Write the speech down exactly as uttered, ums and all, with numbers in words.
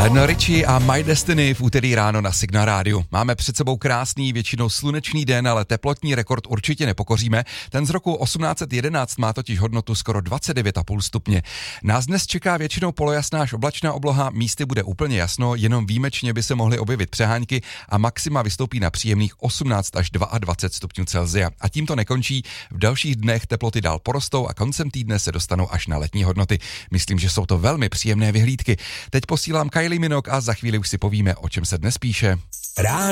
Lionel Richie a My Destiny v úterý ráno na Signál rádiu. Máme před sebou krásný, většinou slunečný den, ale teplotní rekord určitě nepokoříme. Ten z roku osmnáct jedenáct má totiž hodnotu skoro dvacet devět celá pět stupně. Nás dnes čeká většinou polojasná až oblačná obloha, místy bude úplně jasno, jenom výjimečně by se mohly objevit přehánky a maxima vystoupí na příjemných osmnáct až dvacet dva stupňů Celsia. A tím to nekončí, v dalších dnech teploty dál porostou a koncem týdne se dostanou až na letní hodnoty. Myslím, že jsou to velmi příjemné vyhlídky. Teď posílám Kylie Minogue a za chvíli už si povíme, o čem se dnes píše. Ráno